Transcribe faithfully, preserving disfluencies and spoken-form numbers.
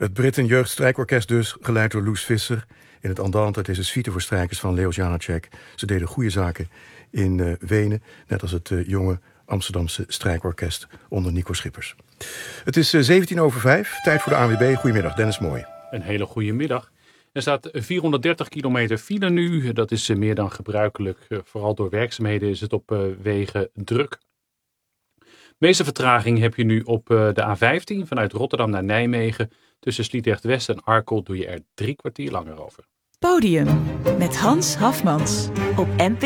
Het Britten Jeugdstrijkorkest dus, geleid door Loes Visser. In het Andante, het is een suite voor strijkers van Leos Janáček. Ze deden goede zaken in uh, Wenen, net als het uh, jonge Amsterdamse strijkorkest onder Nico Schippers. Het is uh, zeventien over vijf, tijd voor de A N W B. Goedemiddag, Dennis Mooij. Een hele goede middag. Er staat vierhonderddertig kilometer file nu. Dat is uh, meer dan gebruikelijk. Uh, vooral door werkzaamheden is het op uh, wegen druk. De meeste vertraging heb je nu op uh, de A vijftien vanuit Rotterdam naar Nijmegen. Tussen Sliedrecht West en Arkel doe je er drie kwartier langer over. Podium met Hans Hafmans op N P